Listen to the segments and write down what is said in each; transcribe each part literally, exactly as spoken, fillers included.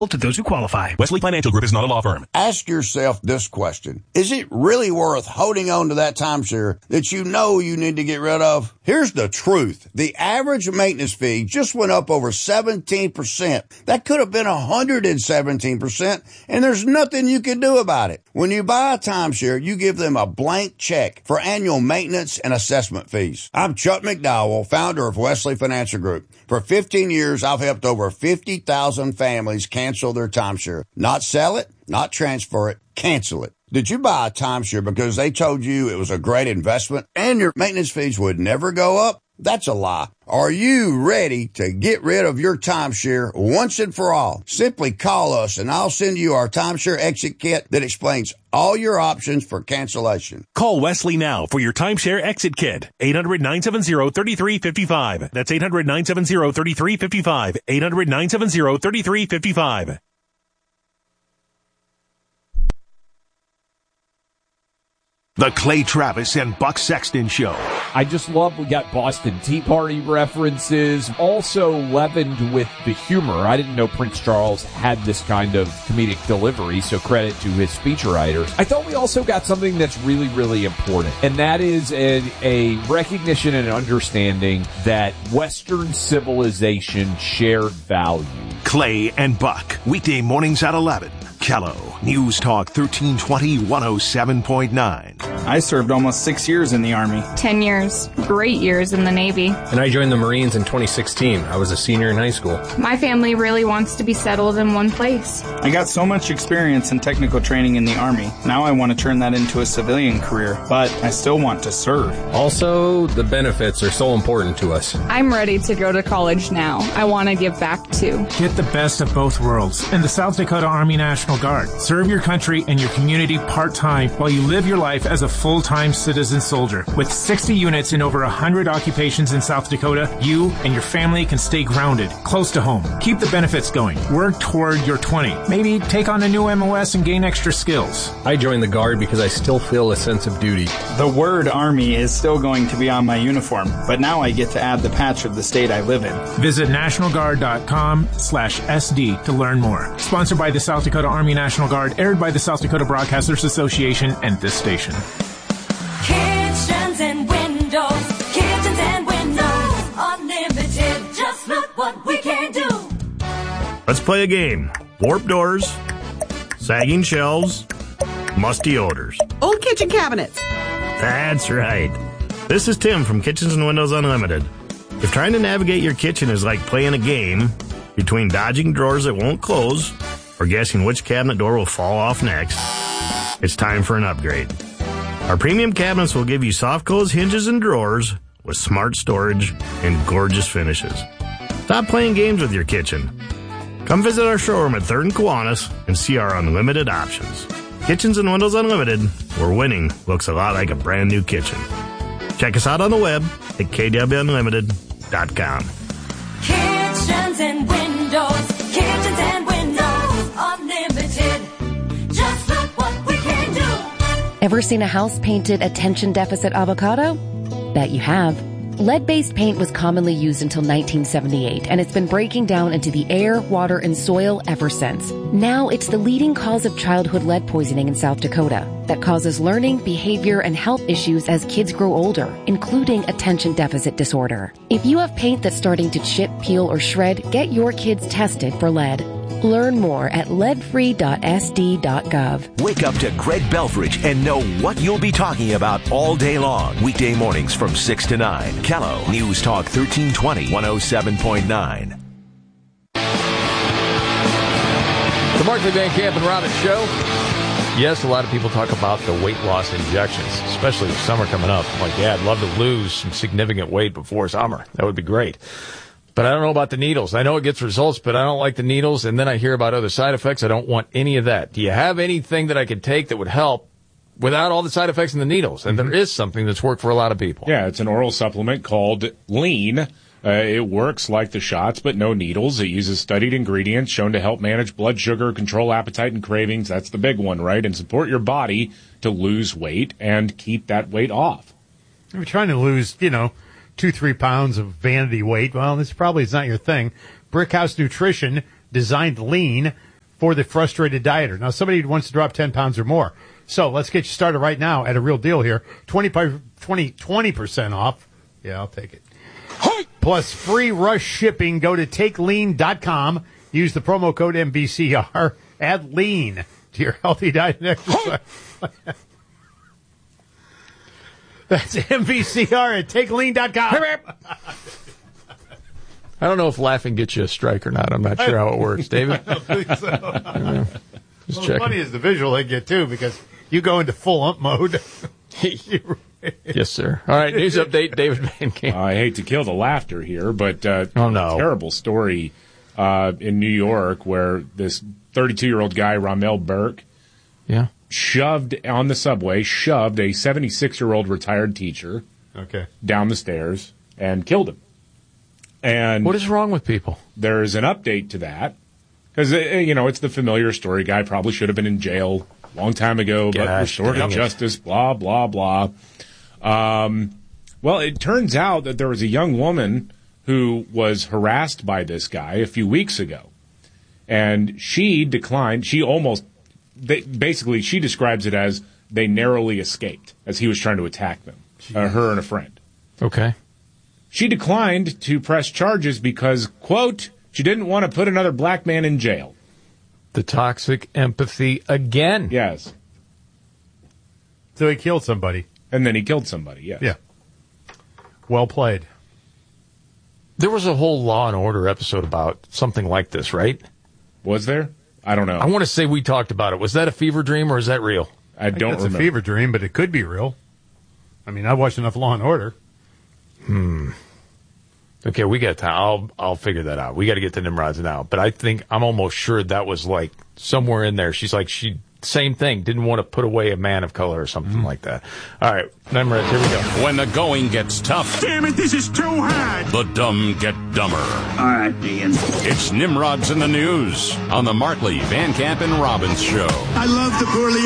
To those who qualify. Wesley Financial Group is not a law firm. Ask yourself this question. Is it really worth holding on to that timeshare that you know you need to get rid of? Here's the truth. The average maintenance fee just went up over seventeen percent. That could have been one hundred seventeen percent, and there's nothing you can do about it. When you buy a timeshare, you give them a blank check for annual maintenance and assessment fees. I'm Chuck McDowell, founder of Wesley Financial Group. For fifteen years, I've helped over fifty thousand families cancel their timeshare. Not sell it, not transfer it, cancel it. Did you buy a timeshare because they told you it was a great investment and your maintenance fees would never go up? That's a lie. Are you ready to get rid of your timeshare once and for all? Simply call us and I'll send you our timeshare exit kit that explains all your options for cancellation. Call Wesley now for your timeshare exit kit. eight hundred, nine seven zero, three three five five. That's eight hundred, nine seven zero, three three five five. eight hundred, nine seven zero, three three five five. The Clay Travis and Buck Sexton Show. I just love we got Boston Tea Party references, also leavened with the humor. I didn't know Prince Charles had this kind of comedic delivery, so credit to his speechwriters. I thought we also got something that's really, really important, and that is a, a recognition and an understanding that Western civilization shared value. Clay and Buck, weekday mornings at eleven. Kello, News Talk thirteen twenty, one oh seven point nine. I served almost six years in the Army. Ten years. Great years in the Navy. And I joined the Marines in twenty sixteen. I was a senior in high school. My family really wants to be settled in one place. I got so much experience and technical training in the Army. Now I want to turn that into a civilian career, but I still want to serve. Also, the benefits are so important to us. I'm ready to go to college now. I want to give back too. Get the best of both worlds in the South Dakota Army National Guard. Serve your country and your community part-time while you live your life as a full-time citizen soldier. With sixty units in over one hundred occupations in South Dakota, you and your family can stay grounded, close to home. Keep the benefits going. Work toward your twenty. Maybe take on a new M O S and gain extra skills. I joined the Guard because I still feel a sense of duty. The word Army is still going to be on my uniform, but now I get to add the patch of the state I live in. Visit national guard dot com slash S D to learn more. Sponsored by the South Dakota Army National Guard, aired by the South Dakota Broadcasters Association and this station. Kitchens and windows, kitchens and windows, unlimited. Just look what we can do. Let's play a game. Warped doors, sagging shelves, musty odors. Old kitchen cabinets. That's right. This is Tim from Kitchens and Windows Unlimited. If trying to navigate your kitchen is like playing a game between dodging drawers that won't close or guessing which cabinet door will fall off next, it's time for an upgrade. Our premium cabinets will give you soft close hinges and drawers with smart storage and gorgeous finishes. Stop playing games with your kitchen. Come visit our showroom at third and Kiwanis and see our unlimited options. Kitchens and Windows Unlimited, where winning looks a lot like a brand new kitchen. Check us out on the web at k w unlimited dot com. Kitchens and windows, kitchens and windows, unlimited. Just look what we can do. Ever seen a house painted attention deficit avocado? Bet you have. Lead-based paint was commonly used until nineteen seventy-eight, and it's been breaking down into the air, water, and soil ever since. Now it's the leading cause of childhood lead poisoning in South Dakota that causes learning, behavior, and health issues as kids grow older, including attention deficit disorder. If you have paint that's starting to chip, peel, or shred, get your kids tested for lead. Learn more at lead free dot s d dot gov. Wake up to Greg Belfridge and know what you'll be talking about all day long. Weekday mornings from six to nine. Kello, News Talk thirteen twenty, one oh seven point nine. The Markley Van Camp and Robbins Show. Yes, a lot of people talk about the weight loss injections, especially with summer coming up. I'm like, yeah, I'd love to lose some significant weight before summer. That would be great. But I don't know about the needles. I know it gets results, but I don't like the needles. And then I hear about other side effects. I don't want any of that. Do you have anything that I could take that would help without all the side effects and the needles? And mm-hmm. there is something that's worked for a lot of people. Yeah, it's an oral supplement called Lean. Uh, it works like the shots, but no needles. It uses studied ingredients shown to help manage blood sugar, control appetite and cravings. That's the big one, right? And support your body to lose weight and keep that weight off. If you're trying to lose, you know, two, three pounds of vanity weight, well, this probably is not your thing. Brickhouse Nutrition designed Lean for the frustrated dieter. Now, somebody wants to drop ten pounds or more. So let's get you started right now at a real deal here. twenty, twenty, twenty percent off. Yeah, I'll take it. Plus free rush shipping. Go to take lean dot com. Use the promo code M B C R. Add lean to your healthy diet and exercise. That's M V C R at take lean dot com. I don't know if laughing gets you a strike or not. I'm not sure how it works. David? I don't think so. Yeah. Just well, checking. funny is the visual they get, too, because you go into full ump mode. Yes, sir. All right, news update, David Van Camp. I hate to kill the laughter here, but uh, oh, no. terrible story uh, in New York where this thirty-two-year-old guy, Ramel Burke, yeah, shoved on the subway, shoved a seventy-six-year-old retired teacher okay. down the stairs and killed him. And what is wrong with people? There's an update to that because, you know, it's the familiar story. Guy probably should have been in jail a long time ago, but Gosh, restorative justice, blah, blah, blah. Um, well, it turns out that there was a young woman who was harassed by this guy a few weeks ago. And she declined. She almost, they, basically, she describes it as they narrowly escaped as he was trying to attack them, uh, her and a friend. Okay. She declined to press charges because, quote, she didn't want to put another black man in jail. The toxic empathy again. Yes. So he killed somebody. And then he killed somebody, yes. Yeah. Well played. There was a whole Law and Order episode about something like this, right? Was there? I don't know. I want to say we talked about it. Was that a fever dream or is that real? I, I don't it's remember. It's a fever dream, but it could be real. I mean, I watched enough Law and Order. Hmm. Okay, we got time. I'll I'll figure that out. We got to get to Nimrod's now. But I think I'm almost sure that was like somewhere in there. She's like she same thing. Didn't want to put away a man of color or something mm. like that. All right, Nimrod, here we go. When the going gets tough, damn it, this is too hard. The dumb get dumber. All right, Ian. It's Nimrod's in the News on the Markley, Van Camp, and Robbins Show. I love the poorly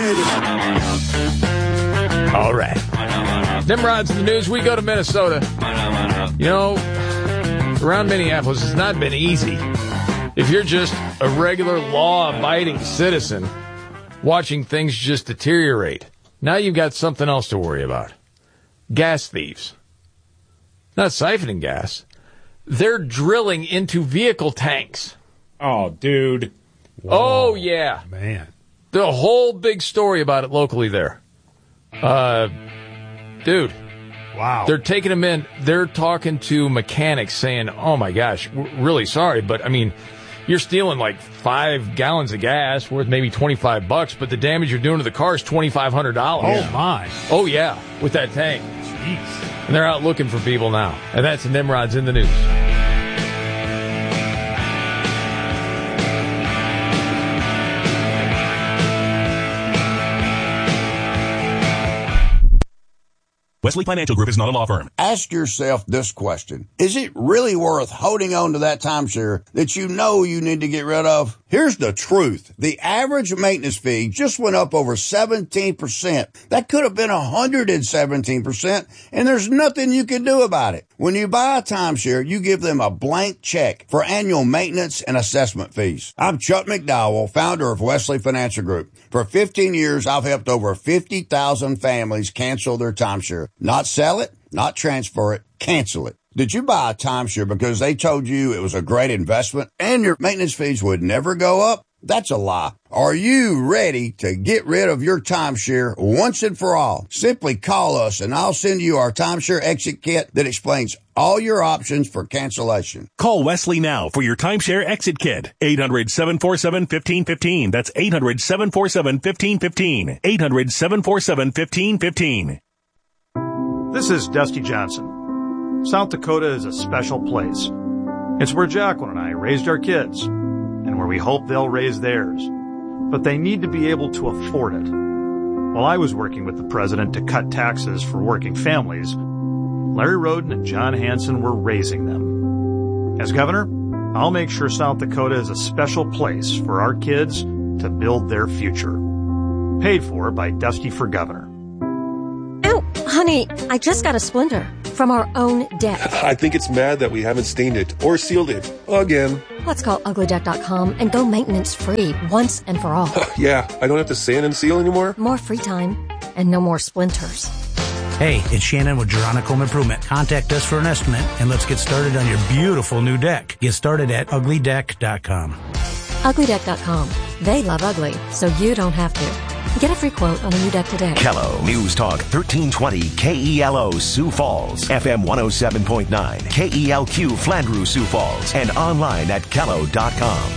educated. All right. Nimrod's in the News. We go to Minnesota. You know, around Minneapolis, it's not been easy. If you're just a regular law-abiding citizen watching things just deteriorate, now you've got something else to worry about. Gas thieves. Not siphoning gas. They're drilling into vehicle tanks. Oh, dude. Whoa, oh, yeah. Man. The whole big story about it locally there. Uh, dude. Wow. They're taking them in. They're talking to mechanics saying, oh, my gosh, we're really sorry, but, I mean, you're stealing like five gallons of gas worth maybe twenty-five bucks, but the damage you're doing to the car is twenty-five hundred dollars. Oh, my. Oh, yeah, with that tank. Jeez. And they're out looking for people now. And that's Nimrod's in the News. Wesley Financial Group is not a law firm. Ask yourself this question. Is it really worth holding on to that timeshare that you know you need to get rid of? Here's the truth. The average maintenance fee just went up over seventeen percent. That could have been one hundred seventeen percent, and there's nothing you can do about it. When you buy a timeshare, you give them a blank check for annual maintenance and assessment fees. I'm Chuck McDowell, founder of Wesley Financial Group. For fifteen years, I've helped over fifty thousand families cancel their timeshare. Not sell it, not transfer it, cancel it. Did you buy a timeshare because they told you it was a great investment and your maintenance fees would never go up? That's a lie. Are you ready to get rid of your timeshare once and for all? Simply call us and I'll send you our timeshare exit kit that explains all your options for cancellation. Call Wesley now for your timeshare exit kit. eight hundred, seven four seven, one five one five. That's eight hundred, seven four seven, one five one five. eight hundred, seven four seven, one five one five. This is Dusty Johnson. South Dakota is a special place. It's where Jacqueline and I raised our kids, and where we hope they'll raise theirs. But they need to be able to afford it. While I was working with the president to cut taxes for working families, Larry Roden and John Hanson were raising them. As governor, I'll make sure South Dakota is a special place for our kids to build their future. Paid for by Dusty for Governor. Ow! Honey, I just got a splinter from our own deck. I think it's mad that we haven't stained it or sealed it again. Let's call ugly deck dot com and go maintenance free once and for all. Yeah, I don't have to sand and seal anymore. More free time and no more splinters. Hey, it's Shannon with Juronic Home Improvement. Contact us for an estimate and let's get started on your beautiful new deck. Get started at ugly deck dot com. ugly deck dot com. They love ugly, so you don't have to. Get a free quote on a new deck today. Kello News Talk thirteen twenty K E L O Sioux Falls, F M one oh seven point nine, K E L Q Flandreau Sioux Falls, and online at kello dot com.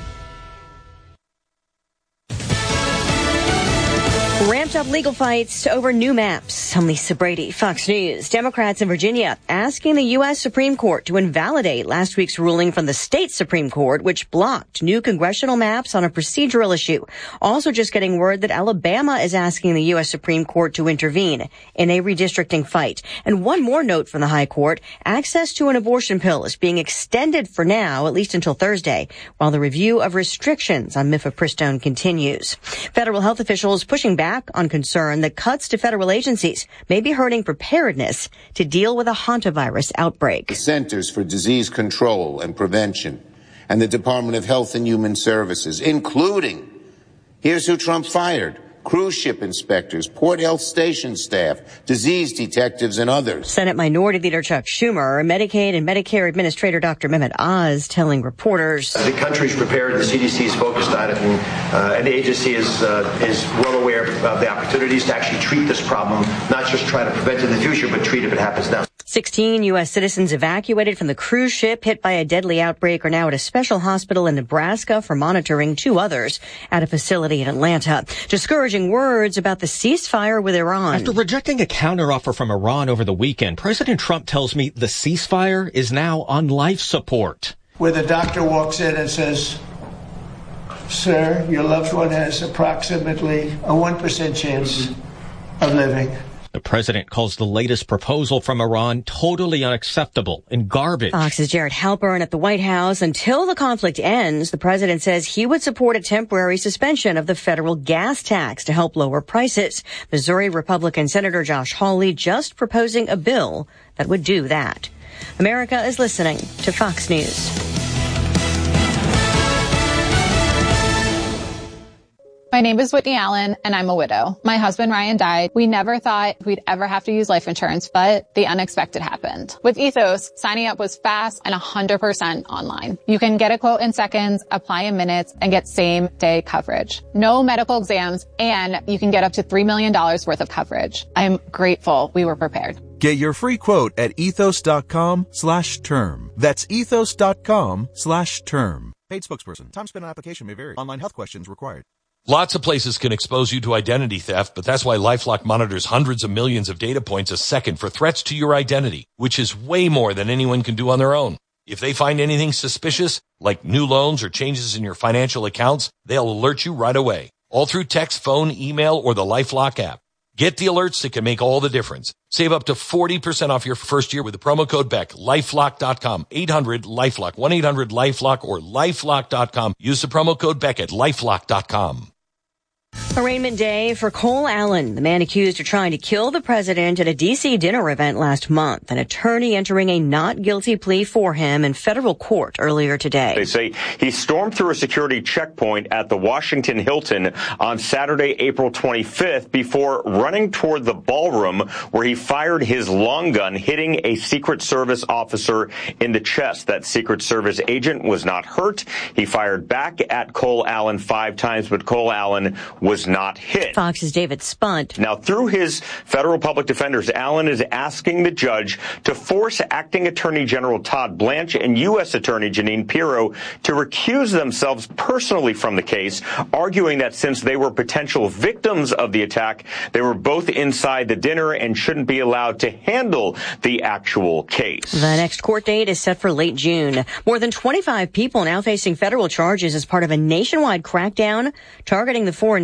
Ramped up legal fights over new maps. I'm Lisa Brady, Fox News. Democrats in Virginia asking the U S Supreme Court to invalidate last week's ruling from the state Supreme Court, which blocked new congressional maps on a procedural issue. Also just getting word that Alabama is asking the U S Supreme Court to intervene in a redistricting fight. And one more note from the High Court. Access to an abortion pill is being extended for now, at least until Thursday, while the review of restrictions on mifepristone continues. Federal health officials pushing back on concern that cuts to federal agencies may be hurting preparedness to deal with a hantavirus outbreak. The Centers for Disease Control and Prevention and the Department of Health and Human Services, including, here's who Trump fired, cruise ship inspectors, port health station staff, disease detectives, and others. Senate Minority Leader Chuck Schumer, Medicaid and Medicare Administrator Doctor Mehmet Oz telling reporters the country's prepared, the C D C is focused on it, and, uh, and the agency is uh, is well aware of the opportunities to actually treat this problem, not just try to prevent it in the future, but treat it if it happens now. sixteen U S citizens evacuated from the cruise ship hit by a deadly outbreak are now at a special hospital in Nebraska for monitoring. Two others at a facility in Atlanta. Discouraging words about the ceasefire with Iran. After rejecting a counteroffer from Iran over the weekend, President Trump tells me the ceasefire is now on life support. Where the doctor walks in and says, sir, your loved one has approximately a one percent chance of living. The president calls the latest proposal from Iran totally unacceptable and garbage. Fox's Jared Halpern at the White House. Until the conflict ends, the president says he would support a temporary suspension of the federal gas tax to help lower prices. Missouri Republican Senator Josh Hawley just proposing a bill that would do that. America is listening to Fox News. My name is Whitney Allen, and I'm a widow. My husband, Ryan, died. We never thought we'd ever have to use life insurance, but the unexpected happened. With Ethos, signing up was fast and one hundred percent online. You can get a quote in seconds, apply in minutes, and get same-day coverage. No medical exams, and you can get up to three million dollars worth of coverage. I'm grateful we were prepared. Get your free quote at ethos.com slash term. That's ethos.com slash term. Paid spokesperson. Time spent on application may vary. Online health questions required. Lots of places can expose you to identity theft, but that's why LifeLock monitors hundreds of millions of data points a second for threats to your identity, which is way more than anyone can do on their own. If they find anything suspicious, like new loans or changes in your financial accounts, they'll alert you right away, all through text, phone, email, or the LifeLock app. Get the alerts that can make all the difference. Save up to forty percent off your first year with the promo code Beck. LifeLock dot com. eight hundred LifeLock. one eight hundred LifeLock or LifeLock dot com. Use the promo code Beck at LifeLock dot com. Arraignment day for Cole Allen, the man accused of trying to kill the president at a D C dinner event last month. An attorney entering a not guilty plea for him in federal court earlier today. They say he stormed through a security checkpoint at the Washington Hilton on Saturday, April twenty-fifth, before running toward the ballroom where he fired his long gun, hitting a Secret Service officer in the chest. That Secret Service agent was not hurt. He fired back at Cole Allen five times, but Cole Allen was not hit. Fox's David Spunt. Now, through his federal public defenders, Allen is asking the judge to force Acting Attorney General Todd Blanche and U S Attorney Jeanine Pirro to recuse themselves personally from the case, arguing that since they were potential victims of the attack, they were both inside the dinner and shouldn't be allowed to handle the actual case. The next court date is set for late June. More than twenty-five people now facing federal charges as part of a nationwide crackdown targeting the foreign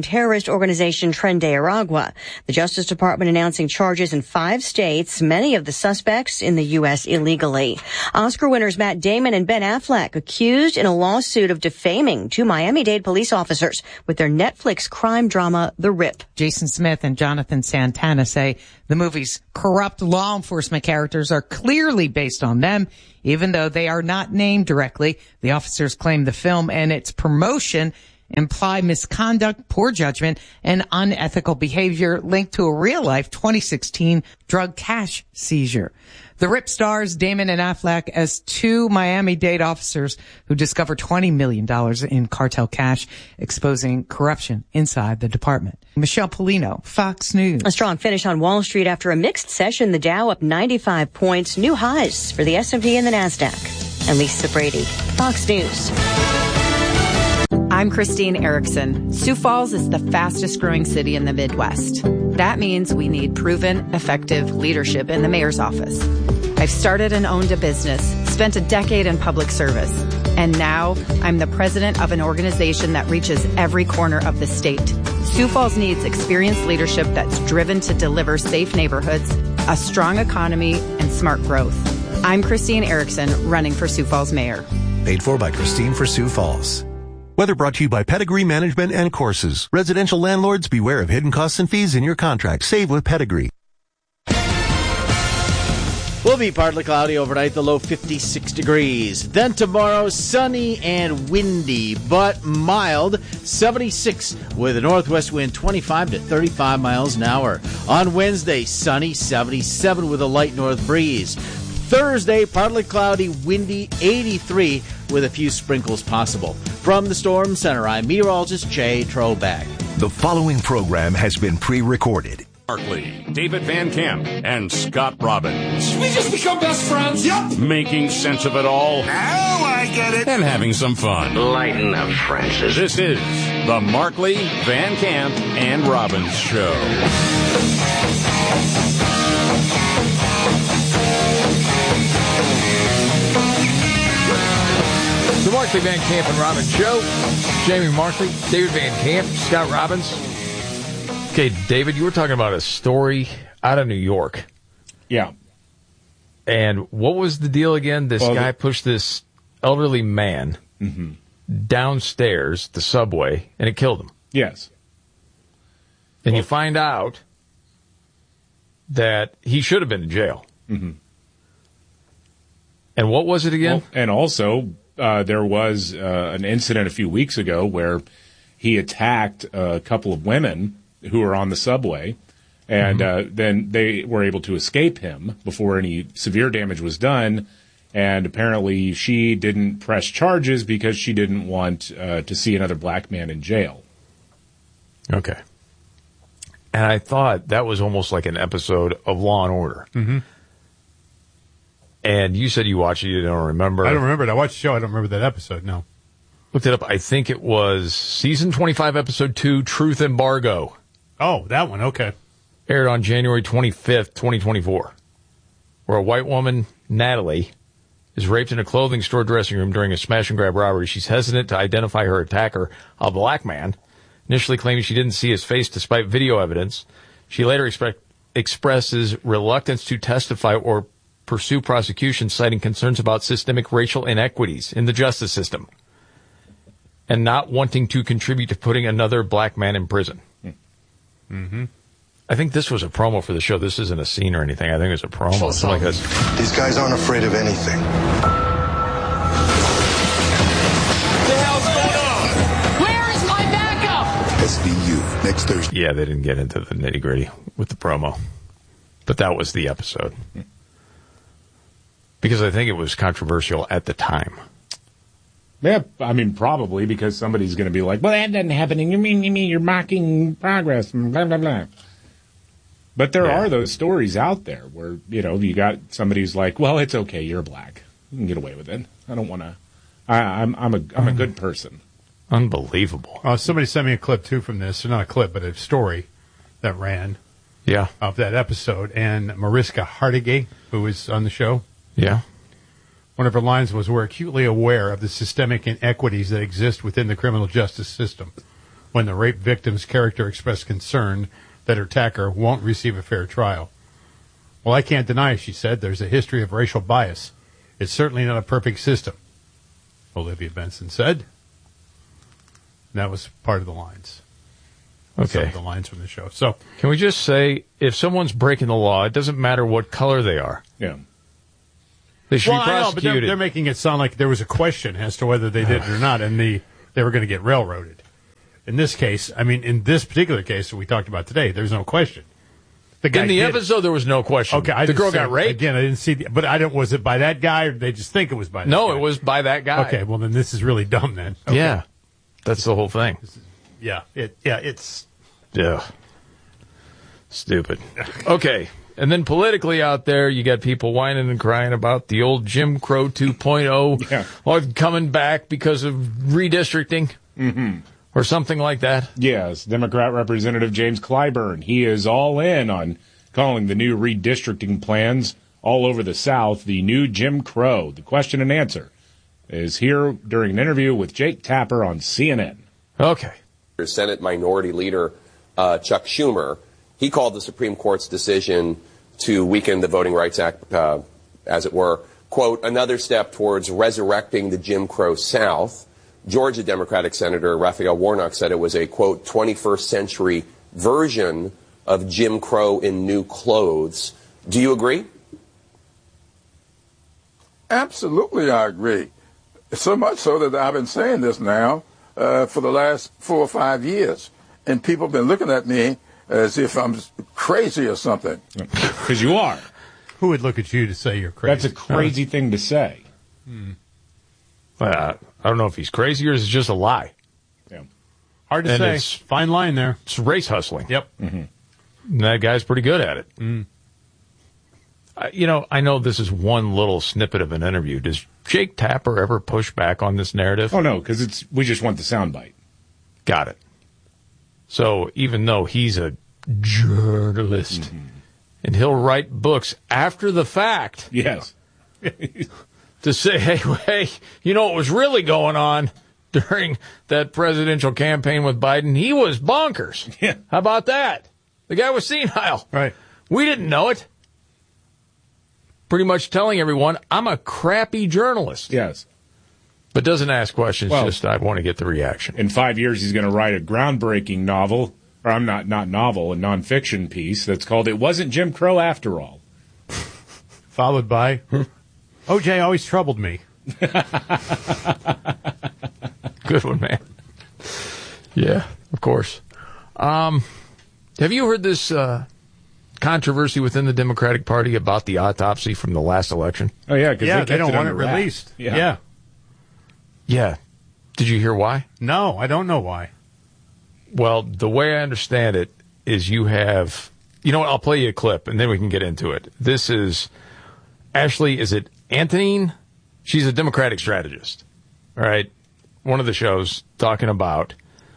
terrorist organization Tren de Aragua. The Justice Department announcing charges in five states, many of the suspects in the U S illegally. Oscar winners Matt Damon and Ben Affleck accused in a lawsuit of defaming two Miami-Dade police officers with their Netflix crime drama, The Rip. Jason Smith and Jonathan Santana say the movie's corrupt law enforcement characters are clearly based on them, even though they are not named directly. The officers claim the film and its promotion imply misconduct, poor judgment, and unethical behavior linked to a real-life twenty sixteen drug cash seizure. The Rip stars Damon and Affleck as two Miami-Dade officers who discover twenty million dollars in cartel cash, exposing corruption inside the department. Michelle Polino, Fox News. A strong finish on Wall Street after a mixed session. The Dow up ninety-five points, new highs for the S and P and the NASDAQ. And Lisa Brady, Fox News. I'm Christine Erickson. Sioux Falls is the fastest growing city in the Midwest. That means we need proven, effective leadership in the mayor's office. I've started and owned a business, spent a decade in public service, and now I'm the president of an organization that reaches every corner of the state. Sioux Falls needs experienced leadership that's driven to deliver safe neighborhoods, a strong economy, and smart growth. I'm Christine Erickson, running for Sioux Falls mayor. Paid for by Christine for Sioux Falls. Weather brought to you by Pedigree Management and Courses. Residential landlords, beware of hidden costs and fees in your contract. Save with Pedigree. Will be partly cloudy overnight, the low fifty-six degrees. Then tomorrow, sunny and windy, but mild, seventy-six with a northwest wind twenty-five to thirty-five miles an hour. On Wednesday, sunny, seventy-seven with a light north breeze. Thursday, partly cloudy, windy, eighty-three with a few sprinkles possible. From the Storm Center, I'm meteorologist Jay Trobeck. The following program has been pre-recorded. Markley, David Van Camp, and Scott Robbins. We just become best friends. Yep. Making sense of it all. Now I get it. And having some fun. Lighten up, Francis. This is the Markley, Van Camp, and Robbins Show. The Markley, Van Camp, and Robbins Show. Jamie Markley, David Van Camp, Scott Robbins. Okay, David, you were talking about a story out of New York. Yeah. And what was the deal again? This well, guy the- pushed this elderly man mm-hmm. downstairs the subway, and it killed him. Yes. And well, you find out that he should have been in jail. Mm-hmm. And what was it again? Well, and also, uh, there was uh, an incident a few weeks ago where he attacked a couple of women who were on the subway, and mm-hmm. uh, then they were able to escape him before any severe damage was done. And apparently she didn't press charges because she didn't want uh, to see another black man in jail. Okay. And I thought that was almost like an episode of Law and Order. Mm-hmm. And you said you watched it, you don't remember. I don't remember it. I watched the show. I don't remember that episode, no. Looked it up. I think it was season twenty-five, episode two, Truth Embargo. Oh, that one. Okay. Aired on January twenty-fifth, twenty twenty-four, where a white woman, Natalie, is raped in a clothing store dressing room during a smash and grab robbery. She's hesitant to identify her attacker, a black man, initially claiming she didn't see his face despite video evidence. She later expect, expresses reluctance to testify or pursue prosecution, citing concerns about systemic racial inequities in the justice system and not wanting to contribute to putting another black man in prison. Mm-hmm. I think this was a promo for the show. This isn't a scene or anything. I think it's a promo. So, like this. These guys aren't afraid of anything. What the hell's going on? Where is my backup? S V U next Thursday. Yeah, they didn't get into the nitty gritty with the promo, but that was the episode because I think it was controversial at the time. Yeah, I mean, probably because somebody's going to be like, well, that doesn't happen. You mean, you mean you're mocking progress and blah, blah, blah. But there yeah. are those stories out there where, you know, you got somebody who's like, well, it's okay. You're black. You can get away with it. I don't want to. I'm I'm a I'm a good person. Unbelievable. Uh, somebody sent me a clip, too, from this. Or not a clip, but a story that ran yeah. of that episode. And Mariska Hargitay, who was on the show. Yeah. One of her lines was, we're acutely aware of the systemic inequities that exist within the criminal justice system. when the rape victim's character expressed concern that her attacker won't receive a fair trial. Well, I can't deny, she said, there's a history of racial bias. It's certainly not a perfect system, Olivia Benson said. And that was part of the lines. Okay. Some of the lines from the show. So, can we just say, if someone's breaking the law, it doesn't matter what color they are. Yeah. They should well, be I know, but prosecuted. they're, they're making it sound like there was a question as to whether they did it or not, and the they were going to get railroaded. In this case, I mean, in this particular case that we talked about today, there's no question. The guy in the did episode, it. there was no question. Okay, I the girl say, got raped. Again, I didn't see, the, but I don't. Was it by that guy, or did they just think it was by that no, guy? it was by that guy. Okay, well then this is really dumb then. Okay. Yeah, that's the whole thing. Yeah, it. Yeah, it's. Yeah. Stupid. Okay. And then politically out there, you got people whining and crying about the old Jim Crow two point oh yeah. or coming back because of redistricting mm-hmm. or something like that. Yes, Democrat Representative James Clyburn. He is all in on calling the new redistricting plans all over the South the new Jim Crow. The question and answer is here during an interview with Jake Tapper on C N N. Okay. Senate Minority Leader uh, Chuck Schumer, he called the Supreme Court's decision to weaken the Voting Rights Act, uh, as it were, quote, another step towards resurrecting the Jim Crow South. Georgia Democratic Senator Raphael Warnock said it was a, quote, twenty-first century version of Jim Crow in new clothes. Do you agree? Absolutely, I agree. So much so that I've been saying this now uh, for the last four or five years. And people have been looking at me as if I'm crazy or something. Because you are. Who would look at you to say you're crazy? That's a crazy huh? thing to say. Hmm. Uh, I don't know if he's crazy or is it just a lie. Yeah. Hard to and say. It's, Fine line there. It's race hustling. Yep. Mm-hmm. And that guy's pretty good at it. Mm. Uh, you know, I know this is one little snippet of an interview. Does Jake Tapper ever push back on this narrative? Oh, no, because it's we just want the soundbite. Got it. So even though he's a journalist mm-hmm. and he'll write books after the fact. Yes. To say, hey, hey, you know what was really going on during that presidential campaign with Biden? He was bonkers. Yeah. How about that? The guy was senile. Right. We didn't know it. Pretty much telling everyone, I'm a crappy journalist. Yes. But doesn't ask questions, well, just I want to get the reaction. In five years, he's going to write a groundbreaking novel, or I'm not, not novel, a nonfiction piece that's called It Wasn't Jim Crow After All. Followed by, O J always troubled me. Good one, man. Yeah, of course. Um, have you heard this uh, controversy within the Democratic Party about the autopsy from the last election? Oh, yeah, because yeah, they, they don't it want it wraps. released. Yeah. yeah. Yeah. Did you hear why? No, I don't know why. Well, the way I understand it is you have... You know what? I'll play you a clip, and then we can get into it. This is... Ashley, is it Antonine? She's a Democratic strategist. All right? One of the shows talking about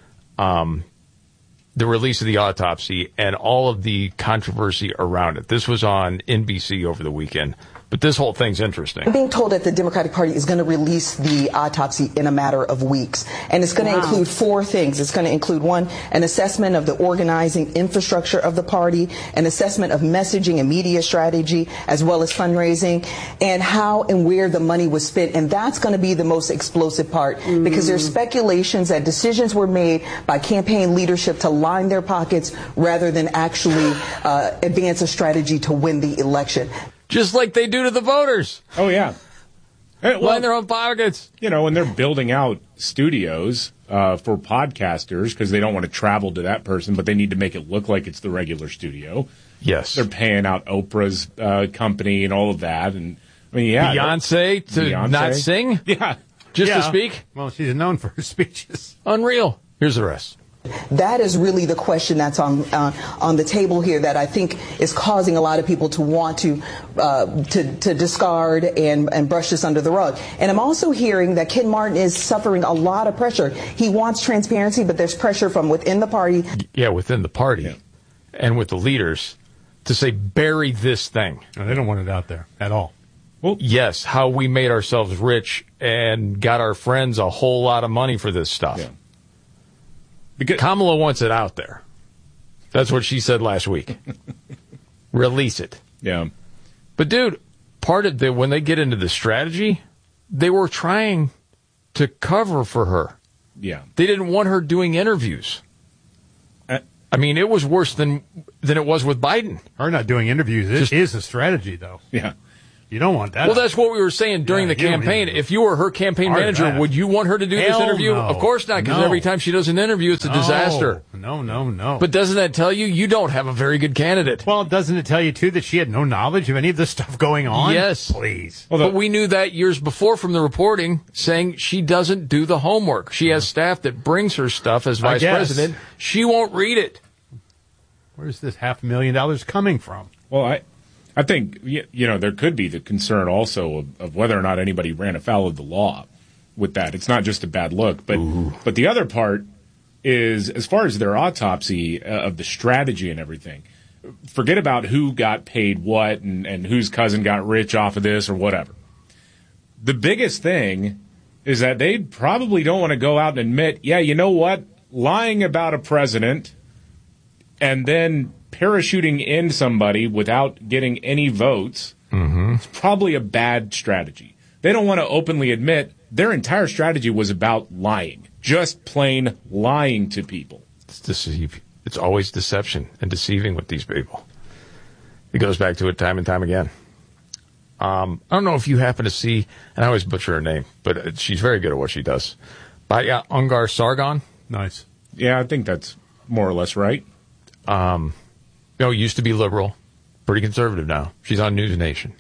um, the release of the autopsy and all of the controversy around it. This was on N B C over the weekend. But this whole thing's interesting. I'm being told that the Democratic Party is going to release the autopsy in a matter of weeks. And it's going wow. to include four things. It's going to include, one, an assessment of the organizing infrastructure of the party, an assessment of messaging and media strategy, as well as fundraising, and how and where the money was spent. And that's going to be the most explosive part, mm. because there's speculations that decisions were made by campaign leadership to line their pockets rather than actually uh, advance a strategy to win the election. Just like they do to the voters. Oh, yeah. Hey, well, line their own pockets. You know, when they're building out studios uh, for podcasters because they don't want to travel to that person, but they need to make it look like it's the regular studio. Yes. They're paying out Oprah's uh, company and all of that. And I mean, yeah. Beyonce to Beyonce. not sing? Yeah. Just yeah. to speak? Well, she's known for her speeches. Unreal. Here's the rest. That is really the question that's on uh, on the table here that I think is causing a lot of people to want to uh, to, to discard and, and brush this under the rug. And I'm also hearing that Ken Martin is suffering a lot of pressure. He wants transparency, but there's pressure from within the party. Yeah, within the party yeah. and with the leaders to say, bury this thing. No, they don't want it out there at all. Well, yes, how we made ourselves rich and got our friends a whole lot of money for this stuff. Yeah. Because Kamala wants it out there. That's what she said last week. Release it. Yeah. But, dude, part of the, when they get into the strategy, they were trying to cover for her. Yeah. They didn't want her doing interviews. Uh, I mean, it was worse than than it was with Biden. Her not doing interviews Just, is a strategy, though. Yeah. You don't want that. Well, that's what we were saying during yeah, the campaign. If you were her campaign manager, would you want her to do Hell this interview? No. Of course not, because no. every time she does an interview, it's a no. disaster. No, no, no. But doesn't that tell you you don't have a very good candidate? Well, doesn't it tell you, too, that she had no knowledge of any of this stuff going on? Yes. Please. Well, but we knew that years before from the reporting, saying she doesn't do the homework. She has staff that brings her stuff as vice president. She won't read it. Where's this half a million dollars coming from? Well, I... I think, you know, there could be the concern also of, of whether or not anybody ran afoul of the law with that. It's not just a bad look. But Ooh. but the other part is, as far as their autopsy uh, of the strategy and everything, forget about who got paid what and, and whose cousin got rich off of this or whatever. The biggest thing is that they probably don't want to go out and admit, yeah, you know what, lying about a president and then parachuting in somebody without getting any votes mm-hmm. is probably a bad strategy. They don't want to openly admit their entire strategy was about lying, just plain lying to people. It's deceive. It's always deception and deceiving with these people. It goes back to it time and time again. Um, I don't know if you happen to see, and I always butcher her name, but she's very good at what she does. Batya Ungar Sargon. Nice. Yeah, I think that's more or less right. Um, you know, used to be liberal, pretty conservative now. She's on News Nation.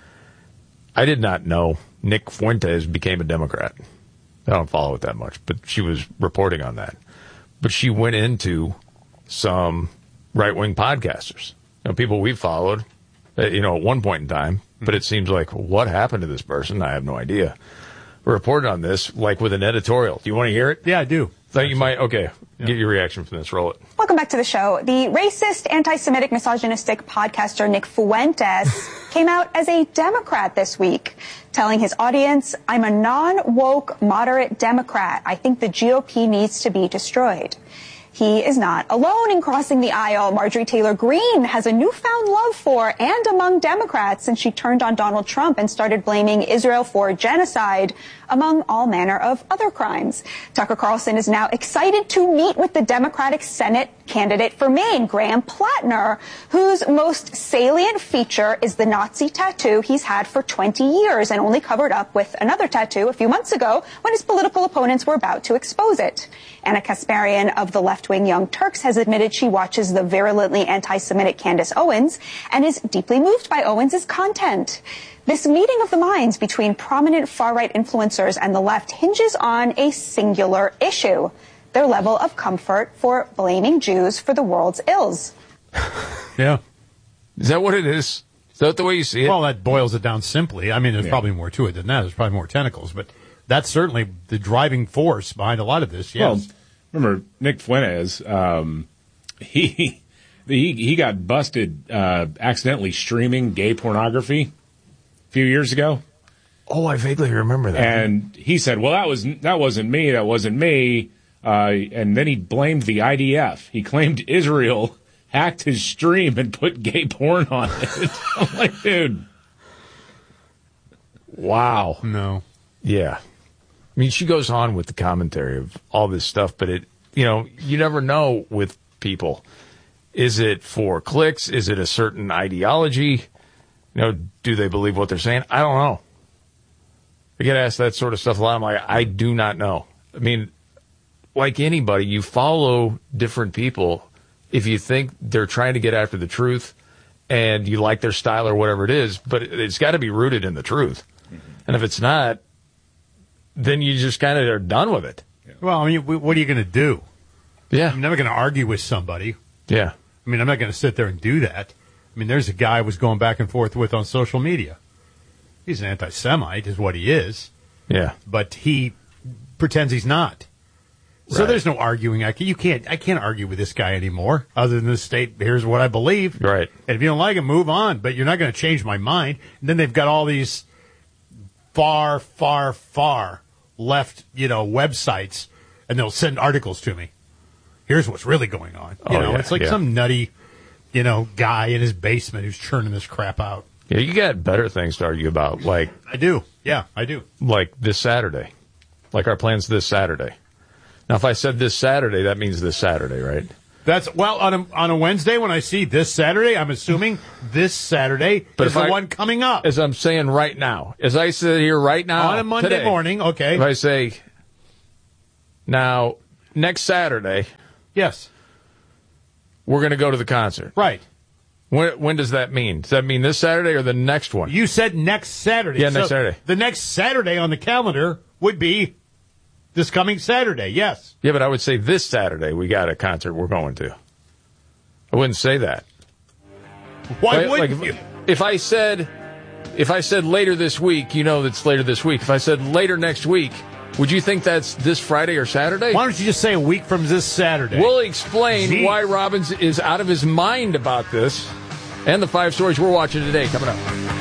I did not know Nick Fuentes became a Democrat. I don't follow it that much, but she was reporting on that. But she went into some right-wing podcasters, you know, people we followed, you know, at one point in time. But it seems like, what happened to this person? I have no idea. We reported on this, like with an editorial. Do you want to hear it? Yeah, I do. Thought you might. Okay, yeah. Get your reaction from this. Roll it. Welcome back to the show. The racist, anti-Semitic, misogynistic podcaster Nick Fuentes came out as a Democrat this week, telling his audience, "I'm a non-woke, moderate Democrat. I think the G O P needs to be destroyed." He is not alone in crossing the aisle. Marjorie Taylor Greene has a newfound love for and among Democrats since she turned on Donald Trump and started blaming Israel for genocide, among all manner of other crimes. Tucker Carlson is now excited to meet with the Democratic Senate candidate for Maine, Graham Plattner, whose most salient feature is the Nazi tattoo he's had for twenty years and only covered up with another tattoo a few months ago when his political opponents were about to expose it. Anna Kasparian of the left-wing Young Turks has admitted she watches the virulently anti-Semitic Candace Owens and is deeply moved by Owens' content. This meeting of the minds between prominent far-right influencers and the left hinges on a singular issue: their level of comfort for blaming Jews for the world's ills. Yeah. Is that what it is? Is that the way you see it? Well, that boils it down simply. I mean, there's yeah. probably more to it than that. There's probably more tentacles, but that's certainly the driving force behind a lot of this, yes. Well, remember, Nick Fuentes, um, he, he he got busted uh, accidentally streaming gay pornography a few years ago. Oh, I vaguely remember that. And he said, well, that, was, that wasn't me, that wasn't me. Uh, and then he blamed the I D F. He claimed Israel hacked his stream and put gay porn on it. I'm like, dude. Wow. No. Yeah. I mean, she goes on with the commentary of all this stuff, but it, you know, you never know with people. Is it for clicks? Is it a certain ideology? You know, do they believe what they're saying? I don't know. I get asked that sort of stuff a lot. I'm like, I do not know. I mean, like anybody, you follow different people if you think they're trying to get after the truth and you like their style or whatever it is, but it's got to be rooted in the truth. Mm-hmm. And if it's not, then you just kind of are done with it. Well, I mean, what are you going to do? Yeah. I'm never going to argue with somebody. Yeah. I mean, I'm not going to sit there and do that. I mean, there's a guy I was going back and forth with on social media. He's an anti-Semite, is what he is. Yeah. But he pretends he's not. So right. There's no arguing. I can, you can't. I can't argue with this guy anymore. Other than to state, here's what I believe. Right. And if you don't like it, move on. But you're not going to change my mind. And then they've got all these far, far, far left, you know, websites, and they'll send articles to me. here's what's really going on. You Oh, know, yeah, it's like yeah. some nutty, you know, guy in his basement who's churning this crap out. Yeah, you got better things to argue about, like I do. Yeah, I do. like this Saturday, like our plans this Saturday. Now, if I said this Saturday, that means this Saturday, right? That's well on a on a Wednesday when I see this Saturday. I'm assuming this Saturday But is if the I- one coming up. As I'm saying right now, as I sit here right now On a Monday today, morning, okay. If I say now next Saturday, yes, we're going to go to the concert. Right. When when does that mean? Does that mean this Saturday or the next one? You said next Saturday. Yeah, next So Saturday. The next Saturday on the calendar would be this coming Saturday. Yes. Yeah, but I would say this Saturday we got a concert we're going to. I wouldn't say that. Why Like- wouldn't like you? if, if I said if I said later this week, you know that's later this week. If I said later next week, would you think that's this Friday or Saturday? Why don't you just say a week from this Saturday? We'll explain Jeez. why Robbins is out of his mind about this and the five stories we're watching today coming up.